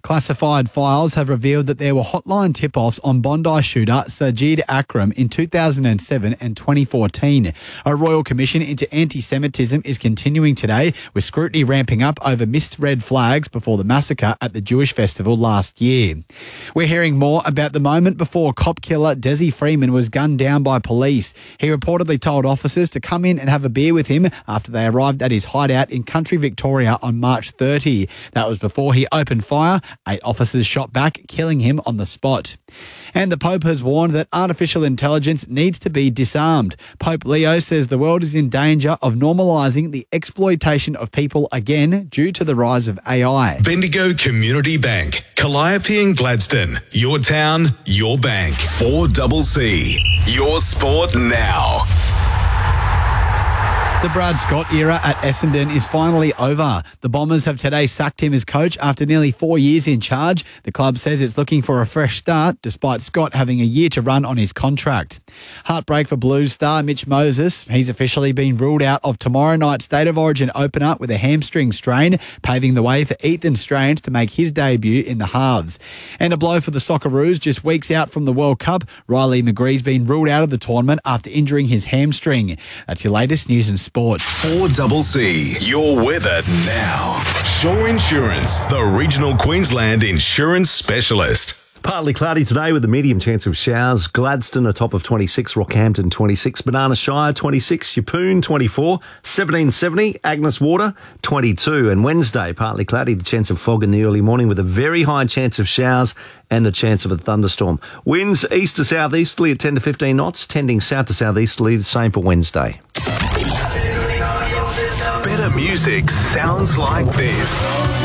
Classified files have revealed that there were hotline tip-offs on Bondi shooter Sajid Akram in 2007 and 2014. A royal commission into anti-Semitism is continuing today, with scrutiny ramping up over missed red flags before the massacre at the Jewish festival last year. We're hearing more about the moment before cop killer Desi Freeman was gunned down by police. He reportedly told officers to come in and have a beer with him after they arrived at his hideout in country Victoria on March 30. That was before he opened fire. 8 officers shot back, killing him on the spot. And the Pope has warned that artificial intelligence needs to be disarmed. Pope Leo says the world is in danger of normalising the exploitation of people again due to the rise of AI. Bendigo Community Bank, Calliope and Gladstone. Your town, your bank. 4CC. Your sport now. The Brad Scott era at Essendon is finally over. The Bombers have today sacked him as coach after nearly 4 years in charge. The club says it's looking for a fresh start, despite Scott having a year to run on his contract. Heartbreak for Blues star Mitch Moses. He's officially been ruled out of tomorrow night's State of Origin opener with a hamstring strain, paving the way for Ethan Strange to make his debut in the halves. And a blow for the Socceroos just weeks out from the World Cup. Riley McGree's been ruled out of the tournament after injuring his hamstring. That's your latest news and sport. 4CC. Your weather now. Shore Insurance, the regional Queensland insurance specialist. Partly cloudy today with a medium chance of showers. Gladstone a top of 26, Rockhampton 26, Banana Shire 26, Yeppoon 24, 1770, Agnes Water 22. And Wednesday, partly cloudy, the chance of fog in the early morning with a very high chance of showers and the chance of a thunderstorm. Winds east to southeasterly at 10 to 15 knots, tending south to southeasterly, the same for Wednesday. Better music sounds like this.